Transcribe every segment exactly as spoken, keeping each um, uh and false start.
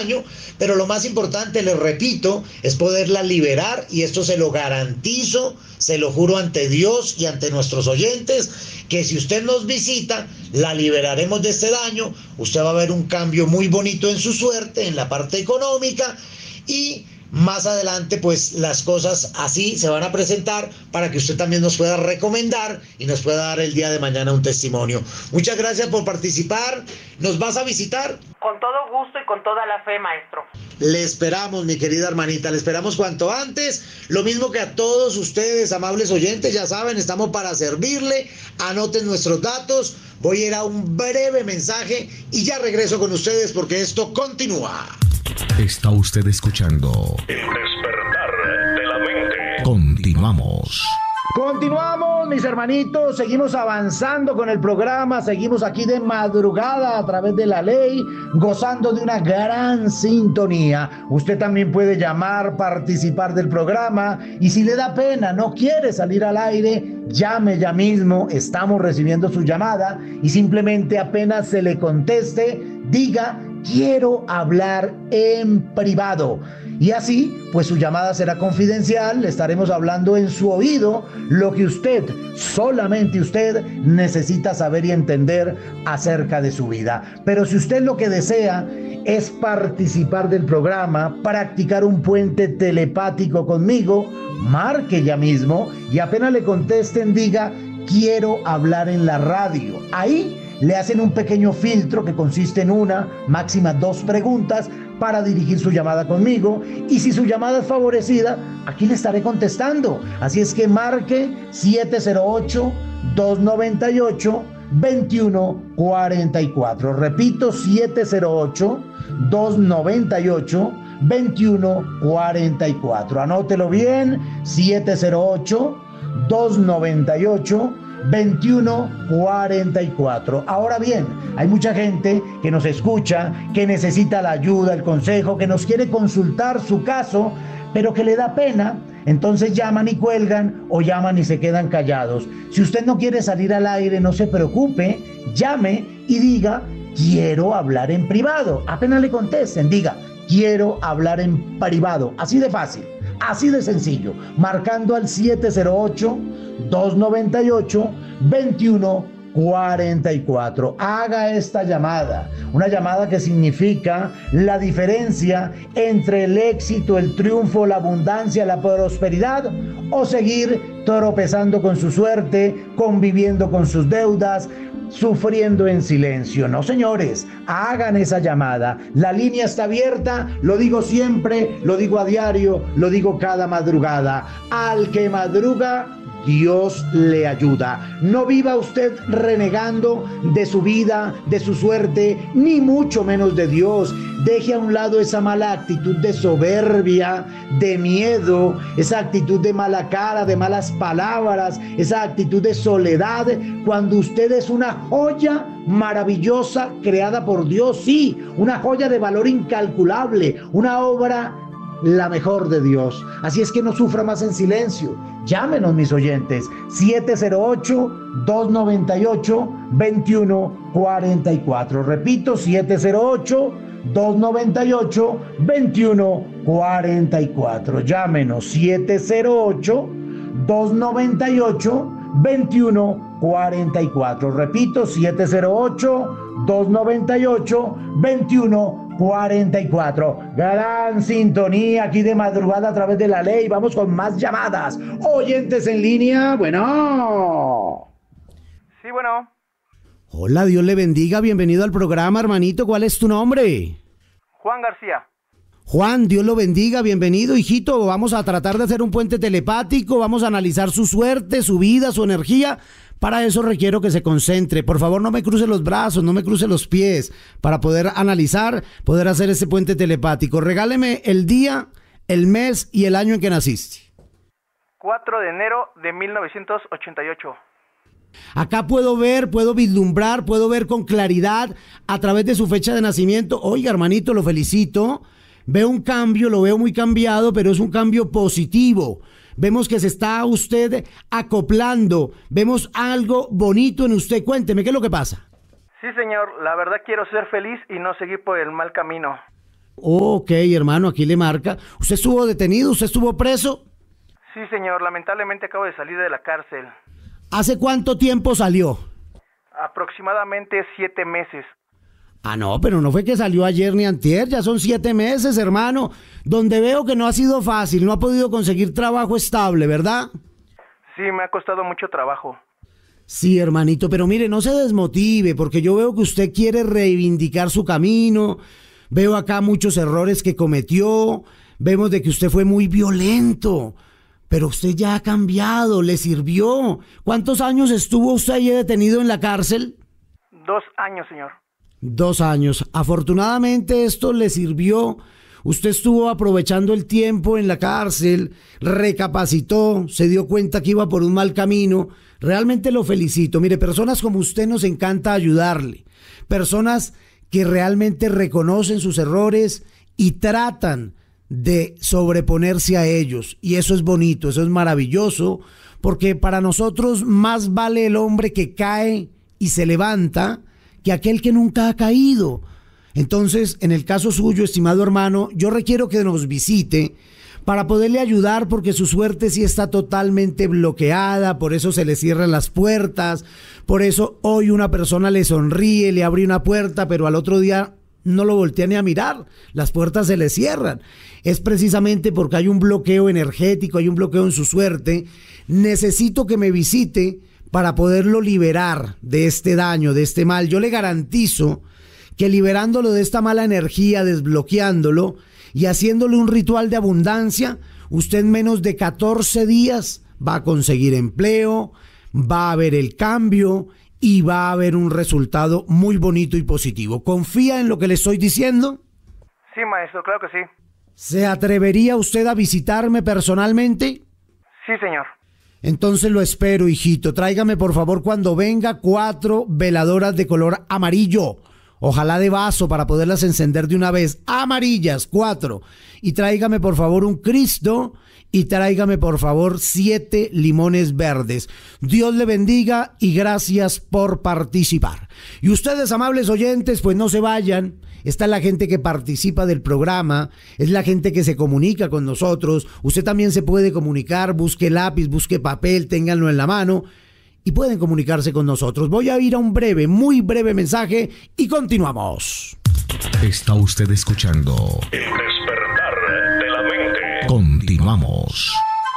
año, pero lo más importante, les repito, es poderla liberar, y esto se lo garantizo, se lo juro ante Dios y ante nuestros oyentes, que si usted nos visita, la liberaremos de este daño. Usted va a ver un cambio muy bonito en su suerte, en la parte económica, y más adelante pues las cosas así se van a presentar para que usted también nos pueda recomendar y nos pueda dar el día de mañana un testimonio. Muchas gracias por participar. ¿Nos vas a visitar? Con todo gusto y con toda la fe, maestro. Le esperamos, mi querida hermanita, le esperamos cuanto antes. Lo mismo que a todos ustedes, amables oyentes, ya saben, estamos para servirle. Anoten nuestros datos. Voy a ir a un breve mensaje y ya regreso con ustedes porque esto continúa. Está usted escuchando El despertar de la mente. Continuamos. Continuamos, mis hermanitos, seguimos avanzando con el programa, seguimos aquí de madrugada a través de la ley, gozando de una gran sintonía. Usted también puede llamar, participar del programa, y si le da pena, no quiere salir al aire, llame ya mismo, estamos recibiendo su llamada, y simplemente apenas se le conteste, diga: quiero hablar en privado. Y así, pues su llamada será confidencial, le estaremos hablando en su oído lo que usted, solamente usted, necesita saber y entender acerca de su vida. Pero si usted lo que desea es participar del programa, practicar un puente telepático conmigo, marque ya mismo y apenas le contesten, diga: quiero hablar en la radio. Ahí le hacen un pequeño filtro que consiste en una, máxima dos preguntas para dirigir su llamada conmigo, y si su llamada es favorecida, aquí le estaré contestando. Así es que marque siete cero ocho, dos nueve ocho, dos uno cuatro cuatro. Repito, siete cero ocho, dos nueve ocho, dos uno cuatro cuatro. Anótelo bien, siete cero ocho, dos nueve ocho, veintiuno cuarenta y cuatro. Ahora bien, hay mucha gente que nos escucha, que necesita la ayuda, el consejo, que nos quiere consultar su caso, pero que le da pena. Entonces llaman y cuelgan, o llaman y se quedan callados. Si usted no quiere salir al aire, no se preocupe, llame y diga: quiero hablar en privado. Apenas le contesten, diga: quiero hablar en privado. Así de fácil, así de sencillo, marcando al siete cero ocho, dos nueve ocho, veintiuno cuarenta y cuatro. Haga esta llamada, una llamada que significa la diferencia entre el éxito, el triunfo, la abundancia, la prosperidad, o seguir tropezando con su suerte, conviviendo con sus deudas, sufriendo en silencio. No, señores, hagan esa llamada. La línea está abierta, lo digo siempre, lo digo a diario, lo digo cada madrugada. Al que madruga, Dios le ayuda. No viva usted renegando de su vida, de su suerte, ni mucho menos de Dios. Deje a un lado esa mala actitud de soberbia, de miedo, esa actitud de mala cara, de malas palabras, esa actitud de soledad, cuando usted es una joya maravillosa creada por Dios, sí, una joya de valor incalculable, una obra la mejor de Dios. Así es que no sufra más en silencio. Llámenos, mis oyentes, siete cero ocho, dos nueve ocho, veintiuno cuarenta y cuatro. Repito, siete cero ocho, dos nueve ocho, veintiuno cuarenta y cuatro. Llámenos, siete cero ocho, dos nueve ocho, veintiuno cuarenta y cuatro. Repito, siete cero ocho, dos nueve ocho, veintiuno cuarenta y cuatro. Gran sintonía aquí de madrugada a través de la ley. Vamos con más llamadas. Oyentes en línea, bueno. Sí, bueno. Hola, Dios le bendiga. Bienvenido al programa, hermanito. ¿Cuál es tu nombre? Juan García. Juan, Dios lo bendiga. Bienvenido, hijito. Vamos a tratar de hacer un puente telepático. Vamos a analizar su suerte, su vida, su energía. Para eso requiero que se concentre. Por favor, no me cruce los brazos, no me cruce los pies, para poder analizar, poder hacer ese puente telepático. Regáleme el día, el mes y el año en que naciste. cuatro de enero de mil novecientos ochenta y ocho. Acá puedo ver, puedo vislumbrar, puedo ver con claridad a través de su fecha de nacimiento. Oiga, hermanito, lo felicito. Veo un cambio, lo veo muy cambiado, pero es un cambio positivo. Vemos que se está usted acoplando, vemos algo bonito en usted. Cuénteme, ¿qué es lo que pasa? Sí, señor, la verdad quiero ser feliz y no seguir por el mal camino. Ok, hermano, aquí le marca. ¿Usted estuvo detenido? ¿Usted estuvo preso? Sí, señor, lamentablemente acabo de salir de la cárcel. ¿Hace cuánto tiempo salió? Aproximadamente siete meses. Ah, no, pero no fue que salió ayer ni antier, ya son siete meses, hermano, donde veo que no ha sido fácil, no ha podido conseguir trabajo estable, ¿verdad? Sí, me ha costado mucho trabajo. Sí, hermanito, pero mire, no se desmotive, porque yo veo que usted quiere reivindicar su camino, veo acá muchos errores que cometió, vemos de que usted fue muy violento, pero usted ya ha cambiado, le sirvió. ¿Cuántos años estuvo usted ahí detenido en la cárcel? Dos años, señor. Dos años. Afortunadamente esto le sirvió. Usted estuvo aprovechando el tiempo en la cárcel, recapacitó, se dio cuenta que iba por un mal camino. Realmente lo felicito. Mire, personas como usted nos encanta ayudarle. Personas que realmente reconocen sus errores y tratan de sobreponerse a ellos. Y eso es bonito, eso es maravilloso, porque para nosotros más vale el hombre que cae y se levanta que aquel que nunca ha caído. Entonces, en el caso suyo, estimado hermano, yo requiero que nos visite para poderle ayudar, porque su suerte sí está totalmente bloqueada, por eso se le cierran las puertas, por eso hoy una persona le sonríe, le abre una puerta, pero al otro día no lo voltea ni a mirar, las puertas se le cierran. Es precisamente porque hay un bloqueo energético, hay un bloqueo en su suerte. Necesito que me visite para poderlo liberar de este daño, de este mal. Yo le garantizo que liberándolo de esta mala energía, desbloqueándolo y haciéndole un ritual de abundancia, usted en menos de catorce días va a conseguir empleo, va a ver el cambio y va a haber un resultado muy bonito y positivo. ¿Confía en lo que le estoy diciendo? Sí, maestro, claro que sí. ¿Se atrevería usted a visitarme personalmente? Sí, señor. Entonces lo espero, hijito. Tráigame, por favor, cuando venga, cuatro veladoras de color amarillo. Ojalá de vaso para poderlas encender de una vez. Amarillas, cuatro. Y tráigame, por favor, un Cristo. Y tráigame, por favor, siete limones verdes. Dios le bendiga y gracias por participar. Y ustedes, amables oyentes, pues no se vayan. Está la gente que participa del programa, es la gente que se comunica con nosotros. Usted también se puede comunicar, busque lápiz, busque papel, ténganlo en la mano y pueden comunicarse con nosotros. Voy a ir a un breve, muy breve mensaje y continuamos. Está usted escuchando El despertar de la mente. Continuamos.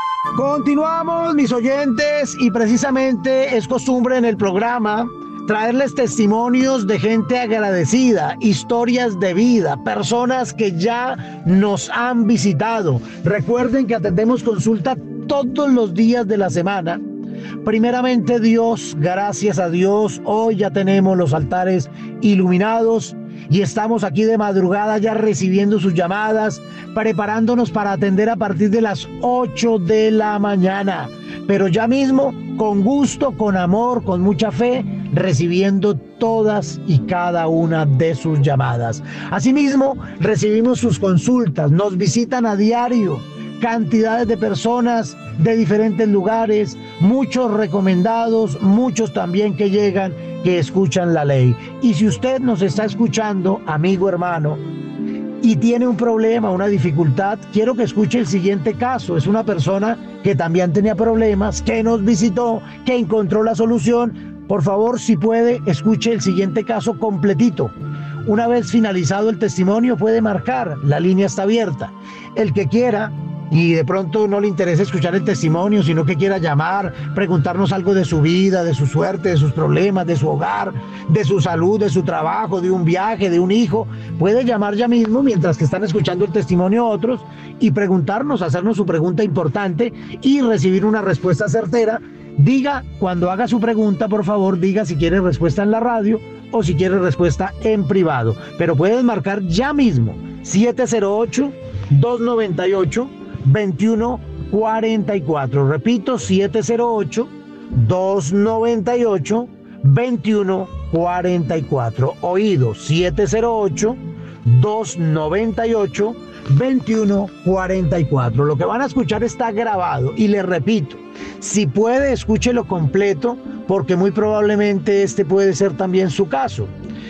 Continuamos, mis oyentes, y precisamente es costumbre en el programa traerles testimonios de gente agradecida, historias de vida, personas que ya nos han visitado. Recuerden que atendemos consulta todos los días de la semana. Primeramente Dios, gracias a Dios, hoy ya tenemos los altares iluminados y estamos aquí de madrugada ya recibiendo sus llamadas, preparándonos para atender a partir de las ocho de la mañana. Pero ya mismo, con gusto, con amor, con mucha fe, recibiendo todas y cada una de sus llamadas. Asimismo, recibimos sus consultas, nos visitan a diario cantidades de personas de diferentes lugares, muchos recomendados, muchos también que llegan, que escuchan la ley. Y si usted nos está escuchando, amigo, hermano, y tiene un problema, una dificultad, quiero que escuche el siguiente caso. Es una persona que también tenía problemas, que nos visitó, que encontró la solución. Por favor, si puede, escuche el siguiente caso completito. Una vez finalizado el testimonio, puede marcar, la línea está abierta. El que quiera y de pronto no le interesa escuchar el testimonio, sino que quiera llamar, preguntarnos algo de su vida, de su suerte, de sus problemas, de su hogar, de su salud, de su trabajo, de un viaje, de un hijo, puede llamar ya mismo mientras que están escuchando el testimonio otros y preguntarnos, hacernos su pregunta importante y recibir una respuesta certera. Diga, cuando haga su pregunta, por favor, diga si quiere respuesta en la radio o si quiere respuesta en privado. Pero puedes marcar ya mismo siete cero ocho, dos nueve ocho, dos uno cuatro cuatro. Repito, siete cero ocho, dos nueve ocho, dos uno cuatro cuatro. Oído, siete cero ocho, dos nueve ocho, dos uno cuatro cuatro. Lo que van a escuchar está grabado y les repito, si puede, escúchelo completo porque muy probablemente este puede ser también su caso.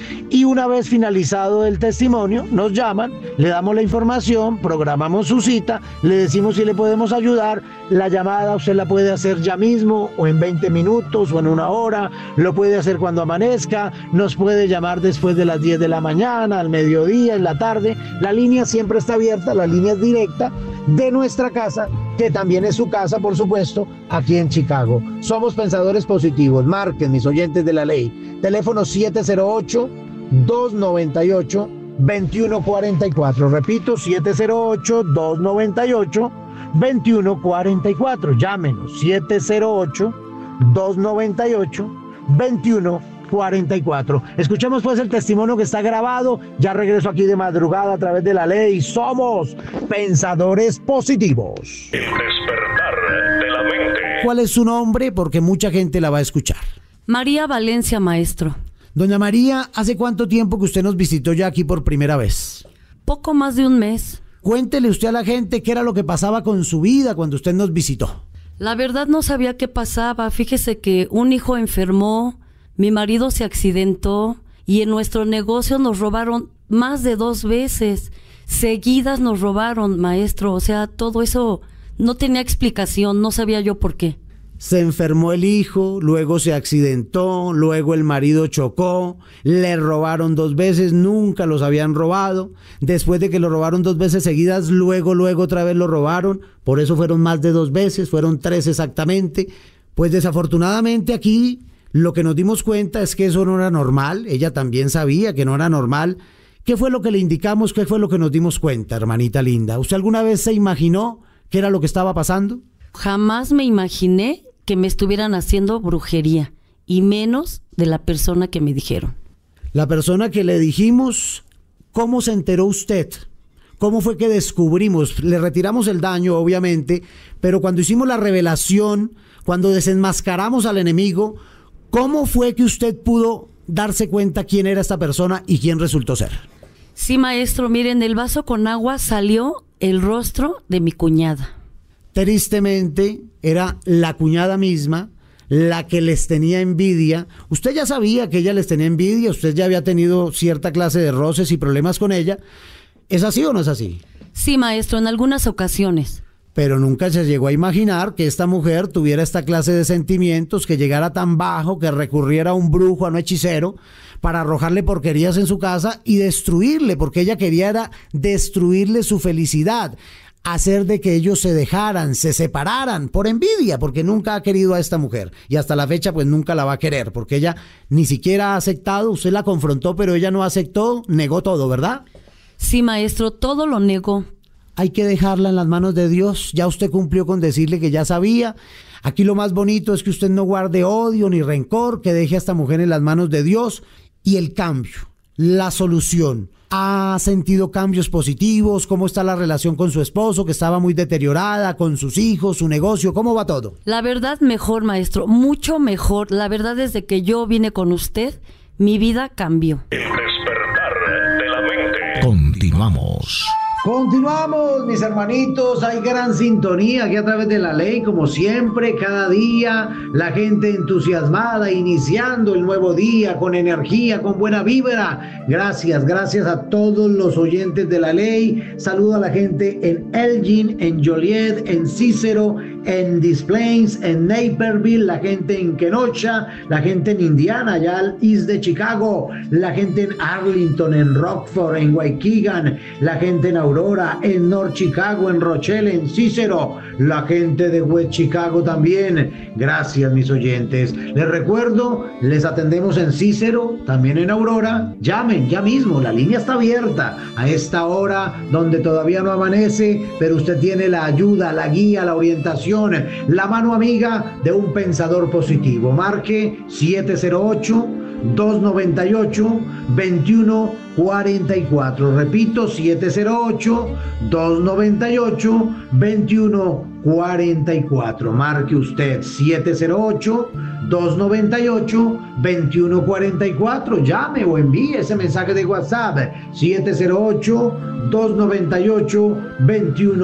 y una vez finalizado el testimonio, nos llaman, le damos la información, programamos su cita, le decimos si le podemos ayudar. La llamada usted la puede hacer ya mismo o en veinte minutos o en una hora, lo puede hacer cuando amanezca, nos puede llamar después de las diez de la mañana, al mediodía, en la tarde. La línea siempre está abierta, la línea es directa de nuestra casa, que también es su casa, por supuesto, aquí en Chicago. Somos Pensadores Positivos. Marquen, mis oyentes de la ley. Teléfono siete cero ocho, dos nueve ocho, dos uno cuatro cuatro. Repito, siete cero ocho, dos nueve ocho, dos uno cuatro cuatro. Llámenos, siete cero ocho, dos nueve ocho, dos uno cuarenta y cuatro. Escuchemos pues el testimonio que está grabado. Ya regreso aquí de madrugada a través de la ley. Somos Pensadores Positivos. El despertar de la mente. ¿Cuál es su nombre? Porque mucha gente la va a escuchar. María Valencia, maestro. Doña María, ¿hace cuánto tiempo que usted nos visitó ya aquí por primera vez? Poco más de un mes. Cuéntele usted a la gente qué era lo que pasaba con su vida cuando usted nos visitó. La verdad no sabía qué pasaba. Fíjese que un hijo enfermó, mi marido se accidentó y en nuestro negocio nos robaron más de dos veces. Seguidas nos robaron, maestro. O sea, todo eso no tenía explicación, no sabía yo por qué. Se enfermó el hijo, luego se accidentó, luego el marido chocó, le robaron dos veces, nunca los habían robado. Después de que lo robaron dos veces seguidas, luego, luego otra vez lo robaron. Por eso fueron más de dos veces, fueron tres exactamente. Pues desafortunadamente aquí lo que nos dimos cuenta es que eso no era normal. Ella también sabía que no era normal. ¿Qué fue lo que le indicamos? ¿Qué fue lo que nos dimos cuenta, hermanita linda? ¿Usted alguna vez se imaginó qué era lo que estaba pasando? Jamás me imaginé que me estuvieran haciendo brujería, y menos de la persona que me dijeron. La persona que le dijimos, ¿cómo se enteró usted? ¿Cómo fue que descubrimos? Le retiramos el daño, obviamente, pero cuando hicimos la revelación, cuando desenmascaramos al enemigo, ¿cómo fue que usted pudo darse cuenta quién era esta persona y quién resultó ser? Sí, maestro, miren, el vaso con agua salió el rostro de mi cuñada. Tristemente, era la cuñada misma la que les tenía envidia. Usted ya sabía que ella les tenía envidia, usted ya había tenido cierta clase de roces y problemas con ella. ¿Es así o no es así? Sí, maestro, en algunas ocasiones. Pero nunca se llegó a imaginar que esta mujer tuviera esta clase de sentimientos, que llegara tan bajo, que recurriera a un brujo, a un hechicero, para arrojarle porquerías en su casa y destruirle, porque ella quería era destruirle su felicidad, hacer de que ellos se dejaran, se separaran por envidia, porque nunca ha querido a esta mujer y hasta la fecha pues nunca la va a querer, porque ella ni siquiera ha aceptado. Usted la confrontó, pero ella no aceptó, negó todo, ¿verdad? Sí, maestro, todo lo negó. Hay que dejarla en las manos de Dios. Ya usted cumplió con decirle que ya sabía. Aquí lo más bonito es que usted no guarde odio ni rencor, que deje a esta mujer en las manos de Dios. Y el cambio, la solución. ¿Ha sentido cambios positivos? ¿Cómo está la relación con su esposo, que estaba muy deteriorada, con sus hijos, su negocio? ¿Cómo va todo? La verdad, mejor, maestro, mucho mejor. La verdad, desde que yo vine con usted, mi vida cambió. El despertar de la mente. Continuamos. Continuamos, mis hermanitos, hay gran sintonía aquí a través de la ley, como siempre, cada día, la gente entusiasmada, iniciando el nuevo día, con energía, con buena vibra. Gracias, gracias a todos los oyentes de la ley. Saludo a la gente en Elgin, en Joliet, en Cicero, en Des Plaines, en Naperville, la gente en Kenosha, la gente en Indiana, allá al east de Chicago, la gente en Arlington, en Rockford, en Waukegan, la gente en Aurora, en North Chicago, en Rochelle, en Cicero, la gente de West Chicago también. Gracias, mis oyentes. Les recuerdo, les atendemos en Cicero, también en Aurora. Llamen ya mismo, la línea está abierta a esta hora donde todavía no amanece, pero usted tiene la ayuda, la guía, la orientación, la mano amiga de un pensador positivo. Marque siete cero ocho, dos nueve ocho, dos uno cuatro cuatro. Repito, siete cero ocho, dos nueve ocho, dos uno cuatro cuatro. Marque usted siete cero ocho, dos nueve ocho, dos uno cuatro cuatro. Llame o envíe ese mensaje de WhatsApp siete cero ocho, dos nueve ocho, dos uno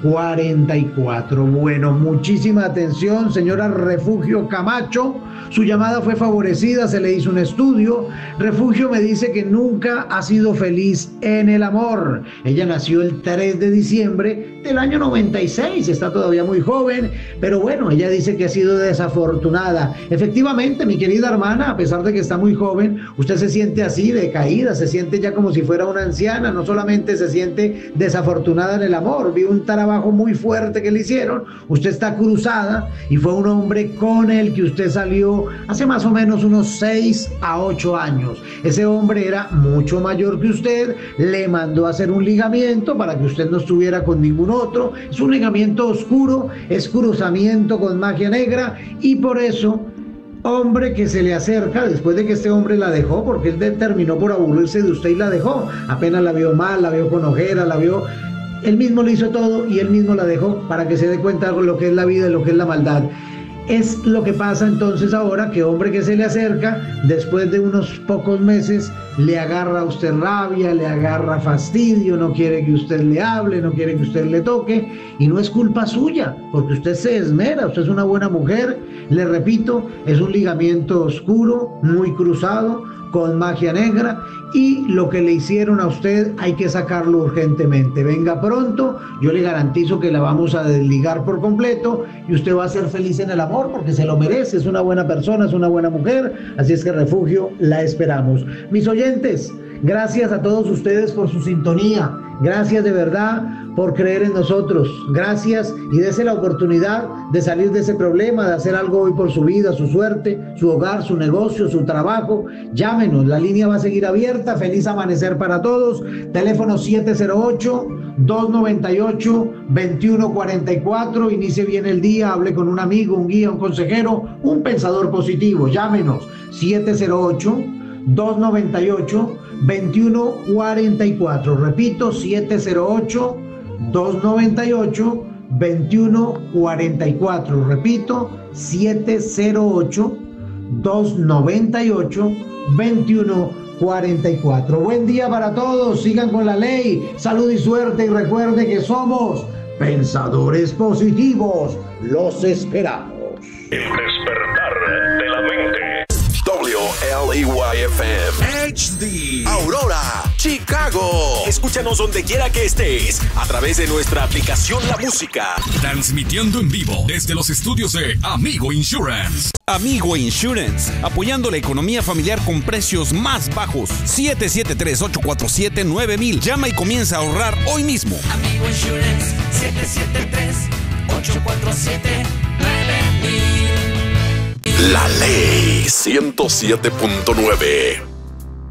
cuarenta y cuatro. Bueno, muchísima atención, señora Refugio Camacho. Su llamada fue favorecida, se le hizo un estudio. Refugio me dice que nunca ha sido feliz en el amor. Ella nació el tres de diciembre del año noventa y seis, está todavía muy joven, pero bueno, ella dice que ha sido desafortunada. Efectivamente, mi querida hermana, a pesar de que está muy joven, usted se siente así, decaída, se siente ya como si fuera una anciana, no solamente se siente desafortunada en el amor, vi un trabajo muy fuerte que le hicieron, usted está cruzada y fue un hombre con el que usted salió hace más o menos unos seis a ocho años. Ese hombre era mucho mayor que usted, le mandó a hacer un ligamiento para que usted no estuviera con ningún otro. Es un ligamiento oscuro, es cruzamiento con magia negra, y por eso, hombre que se le acerca después de que este hombre la dejó, porque él terminó por aburrirse de usted y la dejó, apenas la vio mal, la vio con ojeras, la vio... Él mismo le hizo todo y él mismo la dejó para que se dé cuenta de lo que es la vida y lo que es la maldad. Es lo que pasa entonces ahora, que hombre que se le acerca, después de unos pocos meses, le agarra a usted rabia, le agarra fastidio, no quiere que usted le hable, no quiere que usted le toque, y no es culpa suya, porque usted se esmera, usted es una buena mujer. Le repito, es un ligamiento oscuro, muy cruzado, con magia negra, y lo que le hicieron a usted hay que sacarlo urgentemente. Venga pronto, yo le garantizo que la vamos a desligar por completo y usted va a ser feliz en el amor porque se lo merece, es una buena persona, es una buena mujer, así es que Refugio, la esperamos. Mis oyentes, gracias a todos ustedes por su sintonía, gracias de verdad por creer en nosotros, gracias, y dése la oportunidad de salir de ese problema, de hacer algo hoy por su vida, su suerte, su hogar, su negocio, su trabajo. Llámenos, la línea va a seguir abierta. Feliz amanecer para todos. Teléfono siete cero ocho, dos nueve ocho, dos uno cuatro cuatro. Inicie bien el día, hable con un amigo, un guía, un consejero, un pensador positivo. Llámenos, siete cero ocho, dos nueve ocho, dos uno cuatro cuatro. Repito, siete cero ocho, dos nueve ocho, dos uno cuatro cuatro. Repito, siete cero ocho, dos nueve ocho, dos uno cuatro cuatro. Buen día para todos, sigan con la ley, salud y suerte, y recuerde que somos pensadores positivos. Los esperamos. El despertar de la mente. W L E Y F M H D Aurora, Chicago. Escúchanos donde quiera que estés a través de nuestra aplicación La Música. Transmitiendo en vivo desde los estudios de Amigo Insurance. Amigo Insurance, apoyando la economía familiar con precios más bajos. siete siete tres, ocho cuatro siete, nueve mil. Llama y comienza a ahorrar hoy mismo. Amigo Insurance, siete siete tres, ocho cuatro siete, nueve mil. La Ley ciento siete punto nueve.